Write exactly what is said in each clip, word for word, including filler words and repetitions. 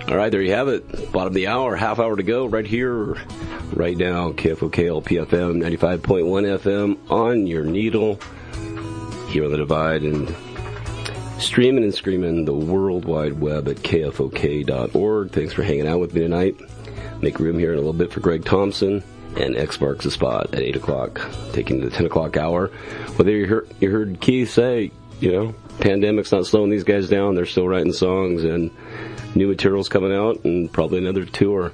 All right, there you have it. Bottom of the hour, half hour to go right here, right now. K F O K L P F M, ninety-five point one F M on your needle, here on the Divide, and streaming and screaming the World Wide Web at K F O K dot org. Thanks for hanging out with me tonight. Make room here in a little bit for Greg Thompson, and X marks the spot at eight o'clock, taking the ten o'clock hour. Whether you heard, you heard Keith say, you know, pandemic's not slowing these guys down. They're still writing songs and new materials coming out, and probably another tour.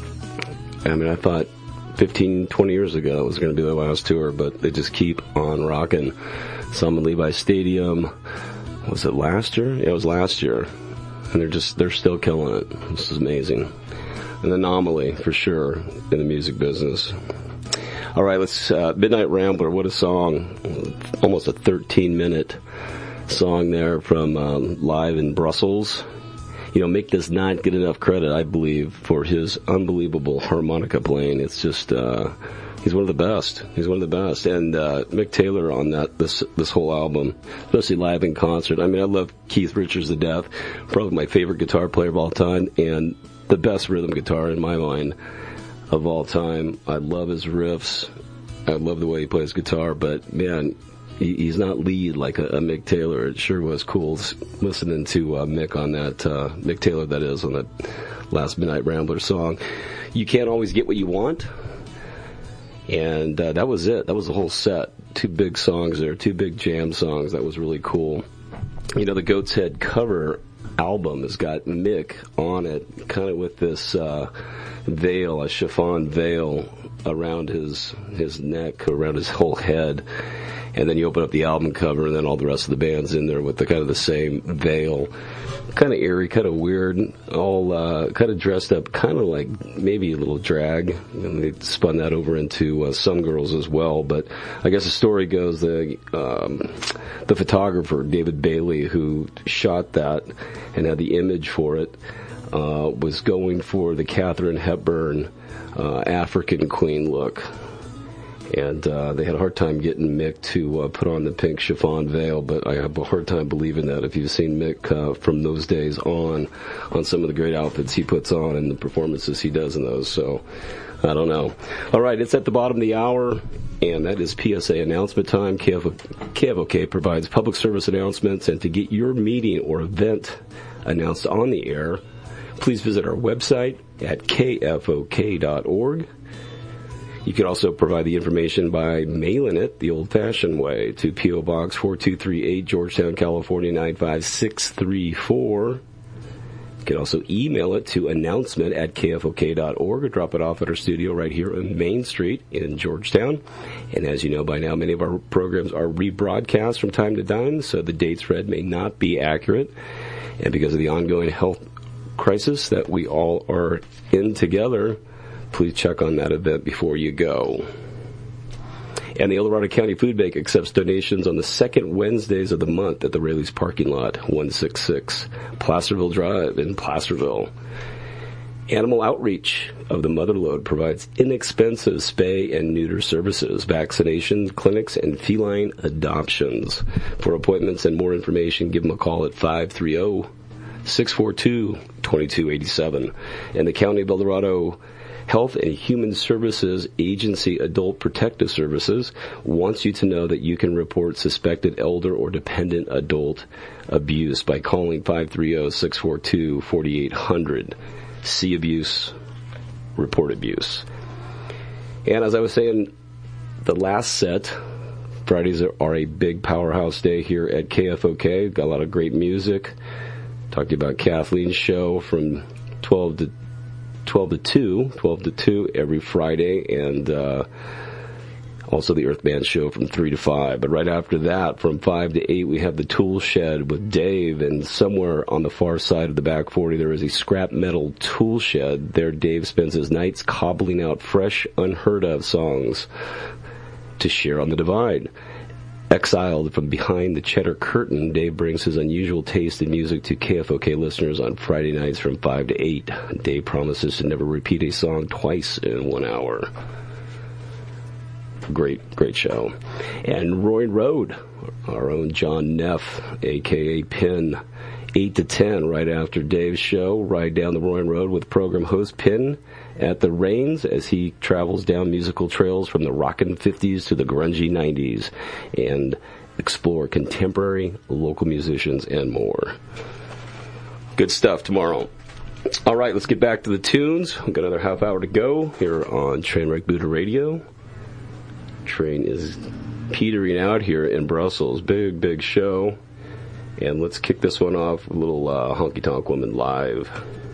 I mean, I thought fifteen, twenty years ago it was going to be their last tour, but they just keep on rocking. Some in Levi Stadium. Was it last year? Yeah, it was last year. And they're just, they're still killing it. This is amazing. An anomaly, for sure, in the music business. All right, let's, uh, Midnight Rambler, what a song. Almost a thirteen-minute song there from um, live in Brussels. You know, Mick does not get enough credit, I believe, for his unbelievable harmonica playing. It's just, uh, he's one of the best. He's one of the best. And, uh, Mick Taylor on that, this, this whole album, especially live in concert. I mean, I love Keith Richards to death. Probably my favorite guitar player of all time, and the best rhythm guitar in my mind of all time. I love his riffs. I love the way he plays guitar, but man, he, he's not lead like a, a Mick Taylor. It sure was cool listening to uh, Mick on that, uh, Mick Taylor that is, on that last Midnight Rambler song. You can't always get what you want. And uh, that was it. That was the whole set. Two big songs there, two big jam songs. That was really cool. You know, the Goat's Head cover album has got Mick on it, kind of with this uh, veil, a chiffon veil around his his neck, around his whole head. And then you open up the album cover, and then all the rest of the band's in there with the kind of the same veil. Kind of eerie, kind of weird, all uh, kind of dressed up, kind of like maybe a little drag. And they spun that over into uh, Some Girls as well. But I guess the story goes the um, the photographer, David Bailey, who shot that and had the image for it, uh, was going for the Katharine Hepburn uh, African Queen look. And uh, they had a hard time getting Mick to uh, put on the pink chiffon veil, but I have a hard time believing that if you've seen Mick uh, from those days on, on some of the great outfits he puts on and the performances he does in those. So, I don't know. All right, it's at the bottom of the hour, and that is P S A announcement time. K F O K provides public service announcements, and to get your meeting or event announced on the air, please visit our website at K F O K dot org. You can also provide the information by mailing it the old-fashioned way to P O. Box four two three eight, Georgetown, California, nine five six three four. You can also email it to announcement at K F O K dot org or drop it off at our studio right here on Main Street in Georgetown. And as you know by now, many of our programs are rebroadcast from time to time, so the dates read may not be accurate. And because of the ongoing health crisis that we all are in together, please check on that event before you go. And the El Dorado County Food Bank accepts donations on the second Wednesdays of the month at the Raley's parking lot, one sixty-six Placerville Drive in Placerville. Animal Outreach of the Motherlode provides inexpensive spay and neuter services, vaccinations, clinics, and feline adoptions. For appointments and more information, give them a call at five three zero, six four two, two two eight seven. And the County of El Dorado Health and Human Services Agency Adult Protective Services wants you to know that you can report suspected elder or dependent adult abuse by calling five three zero, six four two, four eight zero zero. See abuse, report abuse. And as I was saying, the last set, Fridays are a big powerhouse day here at K F O K. Got a lot of great music. Talked about Kathleen's show from twelve to twelve to two, twelve to two every Friday, and uh, also the Earth Band show from three to five. But right after that, from five to eight, we have the Tool Shed with Dave, and somewhere on the far side of the back forty, there is a scrap metal tool shed. There, Dave spends his nights cobbling out fresh, unheard-of songs to share on the Divide. Exiled from behind the cheddar curtain, Dave brings his unusual taste in music to K F O K listeners on Friday nights from five to eight. Dave promises to never repeat a song twice in one hour. Great, great show. And Roy Road, our own John Neff, a k a. Penn, eight to ten, right after Dave's show, ride down the Roaring Road with program host Penn at the reins as he travels down musical trails from the rockin' fifties to the grungy nineties and explore contemporary local musicians and more. Good stuff tomorrow. All right, let's get back to the tunes. We've got another half hour to go here on Trainwreck Buddha Radio. Train is petering out here in Brussels. Big, big show. And let's kick this one off with a little uh, Honky Tonk Woman live.